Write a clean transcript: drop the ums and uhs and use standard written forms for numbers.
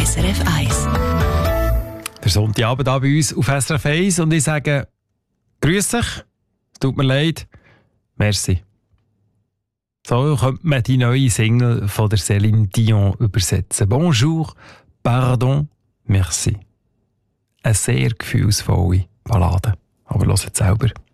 SRF 1. Der Sonntagabend hier bei uns auf SRF 1 und ich sage, grüß dich, tut mir leid, merci. So könnte man die neue Single von der Céline Dion übersetzen. Bonjour, pardon, merci. Eine sehr gefühlsvolle Ballade. Aber hört selber.